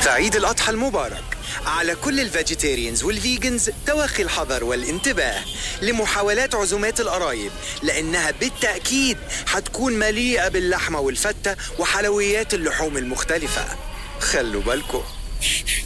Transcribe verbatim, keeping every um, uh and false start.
عيد الأضحى المبارك على كل الفيجيتيريانز والفيجنز. توخي الحذر والانتباه لمحاولات عزومات القرايب، لأنها بالتأكيد هتكون مليئة باللحمة والفتة وحلويات اللحوم المختلفة. خلوا بالكم.